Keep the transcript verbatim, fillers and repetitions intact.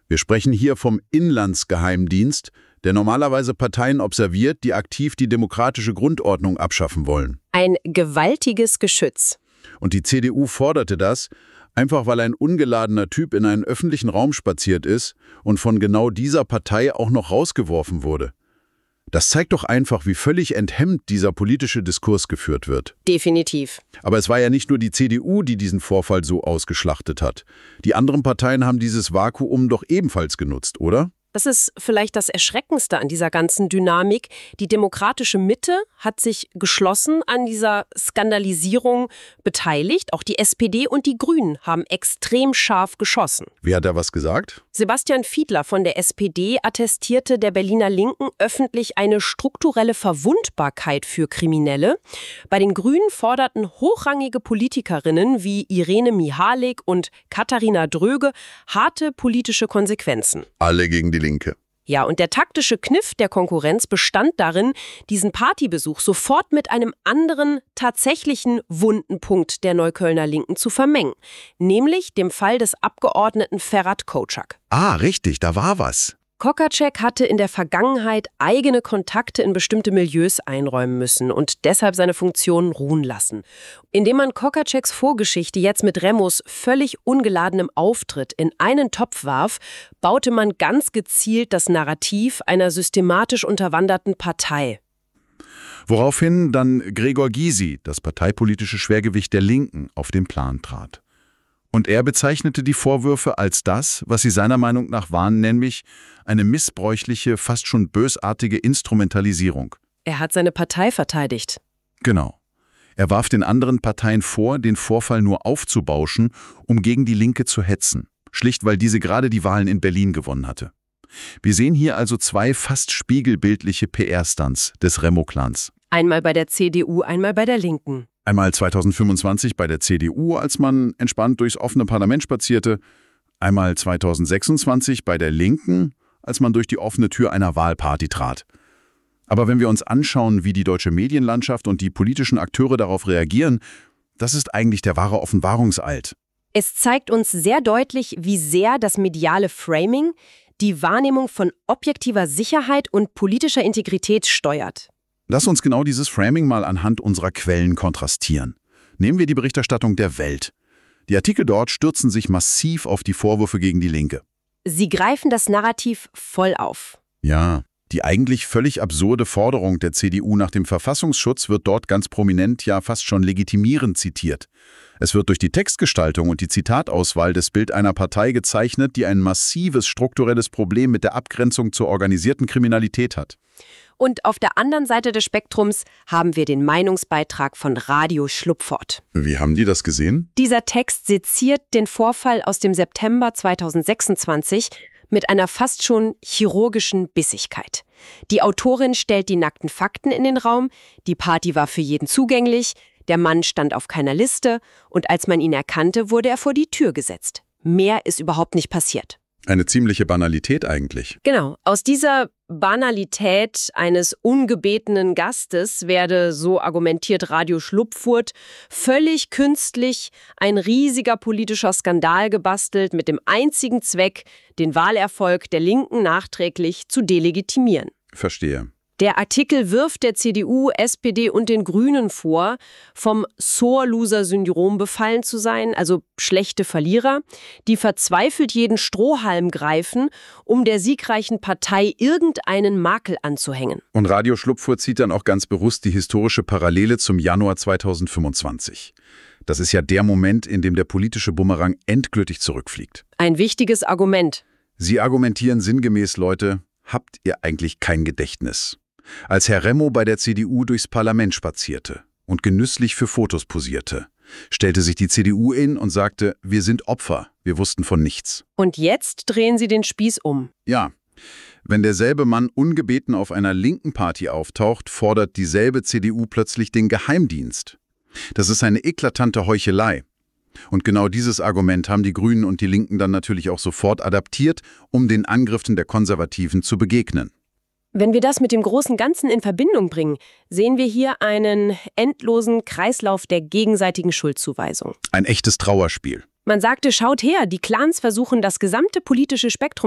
Wir sprechen hier vom Inlandsgeheimdienst, der normalerweise Parteien observiert, die aktiv die demokratische Grundordnung abschaffen wollen. Ein gewaltiges Geschütz. Und die C D U forderte das, einfach weil ein ungeladener Typ in einen öffentlichen Raum spaziert ist und von genau dieser Partei auch noch rausgeworfen wurde. Das zeigt doch einfach, wie völlig enthemmt dieser politische Diskurs geführt wird. Definitiv. Aber es war ja nicht nur die C D U, die diesen Vorfall so ausgeschlachtet hat. Die anderen Parteien haben dieses Vakuum doch ebenfalls genutzt, oder? Das ist vielleicht das Erschreckendste an dieser ganzen Dynamik. Die demokratische Mitte hat sich geschlossen an dieser Skandalisierung beteiligt. Auch die S P D und die Grünen haben extrem scharf geschossen. Wer hat da was gesagt? Sebastian Fiedler von der S P D attestierte der Berliner Linken öffentlich eine strukturelle Verwundbarkeit für Kriminelle. Bei den Grünen forderten hochrangige Politikerinnen wie Irene Mihalik und Katharina Dröge harte politische Konsequenzen. Alle gegen die Linke. Ja, und der taktische Kniff der Konkurrenz bestand darin, diesen Partybesuch sofort mit einem anderen, tatsächlichen wunden Punkt der Neuköllner Linken zu vermengen, nämlich dem Fall des Abgeordneten Ferhat Kocak. Ah, richtig, da war was. Kocak hatte in der Vergangenheit eigene Kontakte in bestimmte Milieus einräumen müssen und deshalb seine Funktionen ruhen lassen. Indem man Kocaks Vorgeschichte jetzt mit Remos völlig ungeladenem Auftritt in einen Topf warf, baute man ganz gezielt das Narrativ einer systematisch unterwanderten Partei. Woraufhin dann Gregor Gysi, das parteipolitische Schwergewicht der Linken, auf den Plan trat. Und er bezeichnete die Vorwürfe als das, was sie seiner Meinung nach waren, nämlich eine missbräuchliche, fast schon bösartige Instrumentalisierung. Er hat seine Partei verteidigt. Genau. Er warf den anderen Parteien vor, den Vorfall nur aufzubauschen, um gegen die Linke zu hetzen. Schlicht, weil diese gerade die Wahlen in Berlin gewonnen hatte. Wir sehen hier also zwei fast spiegelbildliche P R-Stunts des Remo-Clans. Einmal bei der C D U, einmal bei der Linken. Einmal zweitausendfünfundzwanzig bei der C D U, als man entspannt durchs offene Parlament spazierte. Einmal zweitausendsechsundzwanzig bei der Linken, als man durch die offene Tür einer Wahlparty trat. Aber wenn wir uns anschauen, wie die deutsche Medienlandschaft und die politischen Akteure darauf reagieren, das ist eigentlich der wahre Offenbarungseid. Es zeigt uns sehr deutlich, wie sehr das mediale Framing die Wahrnehmung von objektiver Sicherheit und politischer Integrität steuert. Lass uns genau dieses Framing mal anhand unserer Quellen kontrastieren. Nehmen wir die Berichterstattung der Welt. Die Artikel dort stürzen sich massiv auf die Vorwürfe gegen die Linke. Sie greifen das Narrativ voll auf. Ja, die eigentlich völlig absurde Forderung der C D U nach dem Verfassungsschutz wird dort ganz prominent, ja fast schon legitimierend zitiert. Es wird durch die Textgestaltung und die Zitatauswahl das Bild einer Partei gezeichnet, die ein massives strukturelles Problem mit der Abgrenzung zur organisierten Kriminalität hat. Und auf der anderen Seite des Spektrums haben wir den Meinungsbeitrag von Radio Schlupfort. Wie haben die das gesehen? Dieser Text seziert den Vorfall aus dem September zweitausendsechsundzwanzig mit einer fast schon chirurgischen Bissigkeit. Die Autorin stellt die nackten Fakten in den Raum, die Party war für jeden zugänglich, der Mann stand auf keiner Liste und als man ihn erkannte, wurde er vor die Tür gesetzt. Mehr ist überhaupt nicht passiert. Eine ziemliche Banalität eigentlich. Genau, aus dieser Banalität eines ungebetenen Gastes werde, so argumentiert Radio Schlupfurt, völlig künstlich ein riesiger politischer Skandal gebastelt mit dem einzigen Zweck, den Wahlerfolg der Linken nachträglich zu delegitimieren. Verstehe. Der Artikel wirft der C D U, S P D und den Grünen vor, vom Sore-Loser-Syndrom befallen zu sein, also schlechte Verlierer, die verzweifelt jeden Strohhalm greifen, um der siegreichen Partei irgendeinen Makel anzuhängen. Und Radio Schlupfurt zieht dann auch ganz bewusst die historische Parallele zum Januar zweitausendfünfundzwanzig. Das ist ja der Moment, in dem der politische Bumerang endgültig zurückfliegt. Ein wichtiges Argument. Sie argumentieren sinngemäß, Leute, habt ihr eigentlich kein Gedächtnis? Als Herr Remo bei der C D U durchs Parlament spazierte und genüsslich für Fotos posierte, stellte sich die C D U in und sagte, wir sind Opfer, wir wussten von nichts. Und jetzt drehen sie den Spieß um. Ja, wenn derselbe Mann ungebeten auf einer linken Party auftaucht, fordert dieselbe C D U plötzlich den Geheimdienst. Das ist eine eklatante Heuchelei. Und genau dieses Argument haben die Grünen und die Linken dann natürlich auch sofort adaptiert, um den Angriffen der Konservativen zu begegnen. Wenn wir das mit dem großen Ganzen in Verbindung bringen, sehen wir hier einen endlosen Kreislauf der gegenseitigen Schuldzuweisung. Ein echtes Trauerspiel. Man sagte, schaut her, die Clans versuchen, das gesamte politische Spektrum